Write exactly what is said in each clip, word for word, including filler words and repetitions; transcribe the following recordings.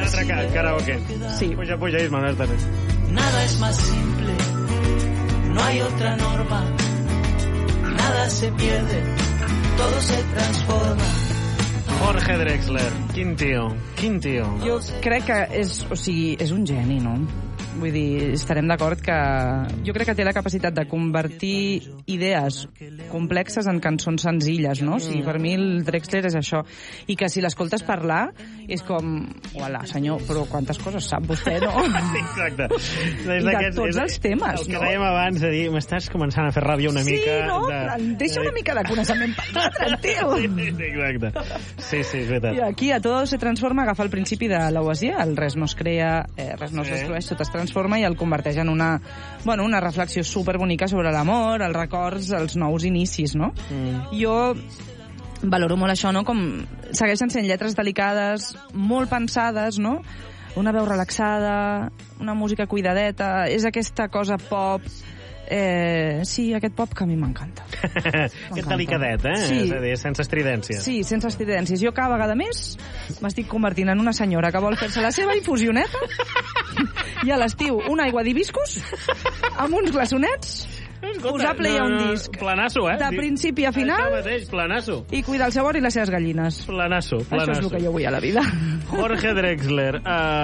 altre ca karaoke. Sí. Puja, puja, Isma, un altre. Nada es más simple, no hay otra norma, nada se pierde, todo se transforma. Jorge Drexler, quin tio, quin tio. Jo crec que és, o sigui, és un geni, no? Vull dir, estarem d'acord que... Jo crec que té la capacitat de convertir idees complexes en cançons senzilles, no? O sigui, per mi el Drexler és això. I que si l'escoltes parlar, és com... Uala, senyor, però quantes coses sap vostè, no? Exacte. I de tots els temes, el que no? dèiem abans, de dir, m'estàs començant a fer ràbia una sí, mica... Sí, no? De... Deixa una mica de coneixement tranquil. Sí, sí, exacte. Sí, sí, és veritat. I aquí a tot se transforma, agafa el principi de la poesia, el res no es crea, eh, res no es Sí. destrueix, tot es transforma i el converteix en una, bueno, una reflexió superbonica sobre l'amor, els records, els nous inicis, no? Mm. Jo valoro molt això, no? Com segueixen sent lletres delicades, molt pensades, no? Una veu relaxada, una música cuidadeta, és aquesta cosa pop... Eh, sí, aquest pop que a mi m'encanta. Aquest delicadet, eh? Sí. És a dir, sense estridències. Sí, sense estridències. Jo cada vegada més m'estic convertint en una senyora que vol fer-se la seva infusioneta i a l'estiu una aigua d'hibiscus amb uns glaçonets, posar play a un disc Planasso, eh? de principi a final. Això mateix, planasso. I cuidar el sabor i les seves gallines. Planasso, planasso. Això és el que jo vull a la vida. Jorge Drexler.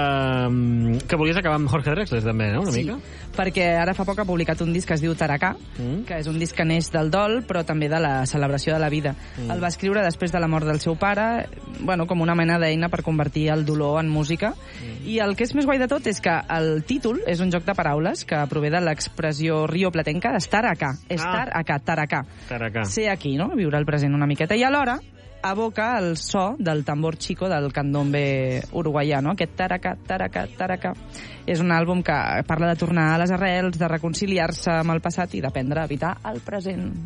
Uh, que volies acabar amb Jorge Drexler, també, no? Una Sí, mica? perquè ara fa poc ha publicat un disc que es diu Taracà, Mm. que és un disc que neix del dol, però també de la celebració de la vida. Mm. El va escriure després de la mort del seu pare, bueno, com una mena d'eina per convertir el dolor en música. Mm. I el que és més guai de tot és que el títol és un joc de paraules que prové de l'expressió rioplatenca d'estar acá. Estar Ah. acá, taracà. Taracà. Ser aquí, no? Viure el present una miqueta. I alhora evoca el so del tambor chico del candombe uruguaià, no? Aquest taracà, taracà, taracà. És un àlbum que parla de tornar a les arrels, de reconciliar-se amb el passat i d'aprendre a evitar el present.